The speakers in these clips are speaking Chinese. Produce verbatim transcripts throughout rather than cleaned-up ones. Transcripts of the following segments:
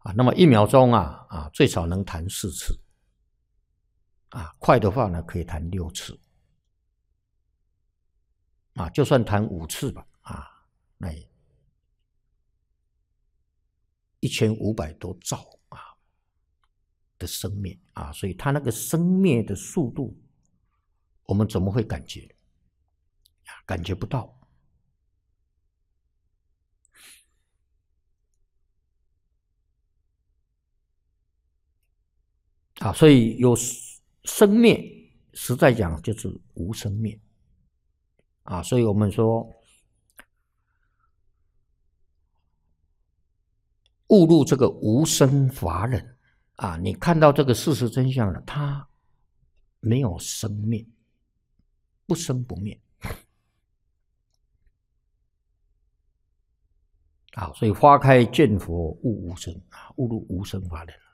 啊，那么一秒钟啊啊最少能弹四次，啊，快的话呢可以弹六次，啊，就算弹五次吧，啊，那一千五百多兆啊的生灭啊，所以它那个生灭的速度，我们怎么会感觉？啊，感觉不到。啊，所以有生灭，实在讲就是无生灭啊。所以我们说，误入这个无生法忍啊，你看到这个事实真相了，它没有生灭，不生不灭啊。所以花开见佛悟无生啊，误入无生法忍。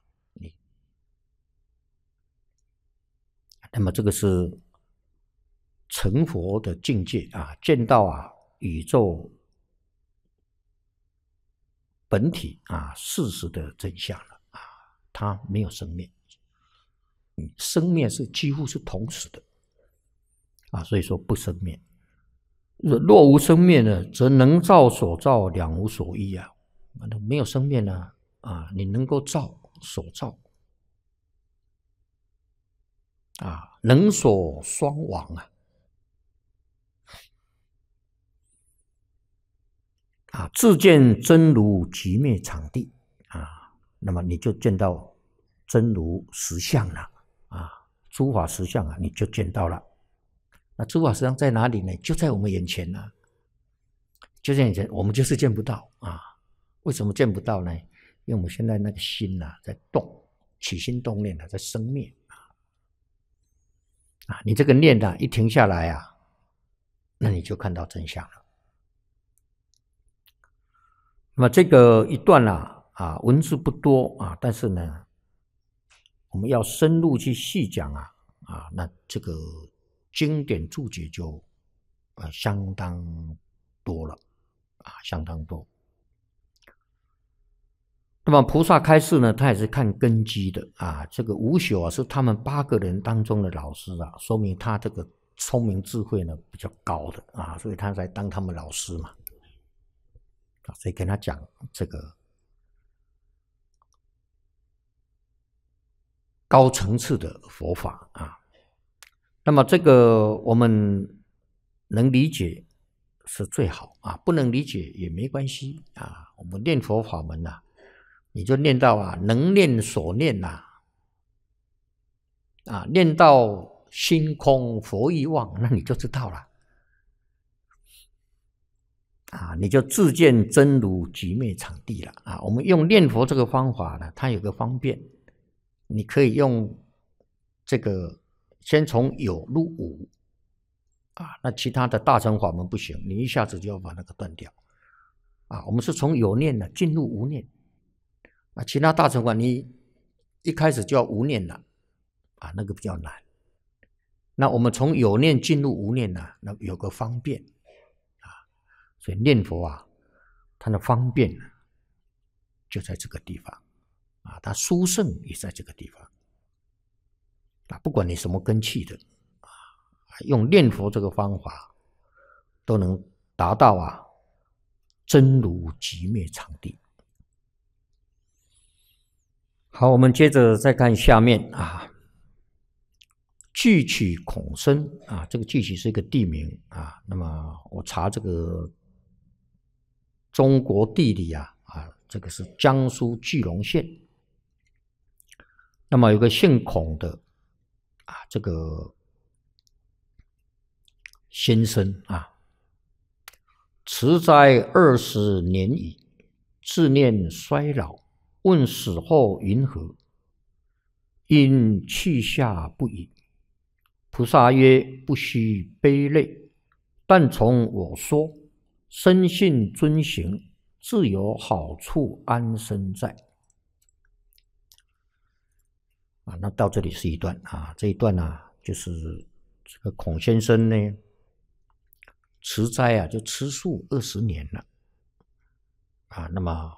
那么这个是成佛的境界啊，见到啊宇宙本体啊事实的真相了啊，它没有生灭，生灭是几乎是同时的啊，所以说不生灭。若无生灭呢，则能造所造两无所依啊。没有生灭呢啊，你能够造所造啊，能所双亡啊。啊，自见真如即灭场地啊，那么你就见到真如实相了啊，诸法实相啊，你就见到了。那诸法实相在哪里呢？就在我们眼前呢、啊，就在眼前，我们就是见不到啊。为什么见不到呢？因为我们现在那个心啊在动，起心动念啊在生灭啊，啊，你这个念啊一停下来啊，那你就看到真相了。那么这个一段啊，啊文字不多啊，但是呢，我们要深入去细讲啊，啊，那这个经典注解就呃相当多了啊，相当多。那么菩萨开示呢，他也是看根基的啊。这个无朽啊，是他们八个人当中的老师啊，说明他这个聪明智慧呢比较高的啊，所以他才当他们老师嘛。所以跟他讲这个高层次的佛法啊，那么这个我们能理解是最好啊，不能理解也没关系啊。我们念佛法门啊，你就念到啊，能念所念呐、啊，啊，念到心空佛意忘，那你就知道了。啊，你就自见真如即灭场地了啊！我们用念佛这个方法呢，它有个方便，你可以用这个先从有入无啊，那其他的大乘法门不行，你一下子就要把那个断掉啊。我们是从有念呢进入无念啊，其他大乘法你一开始就要无念了啊，那个比较难。那我们从有念进入无念呢，那有个方便。所以念佛啊，它的方便就在这个地方啊，它殊胜也在这个地方啊。不管你什么根器的啊，用念佛这个方法，都能达到啊真如即灭场地。好，我们接着再看下面啊，巨曲孔生啊，这个巨曲是一个地名啊。那么我查这个。中国地理啊，啊，这个是江苏句容县。那么有个姓孔的啊，这个先生啊，持斋二十年矣，自念衰老，问死后云何？因去下不已。菩萨曰：不须悲泪，但从我说。深信遵行，自有好处安身在。啊，那到这里是一段啊，这一段呢、啊，就是这个孔先生呢，持斋啊，就吃素二十年了啊。那么